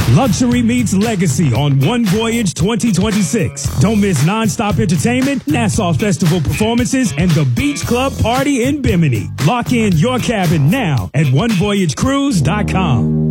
Luxury meets legacy on One Voyage 2026. Don't miss nonstop entertainment, Nassau Festival performances, and the Beach Club Party in Bimini. Lock in your cabin now at onevoyagecruise.com.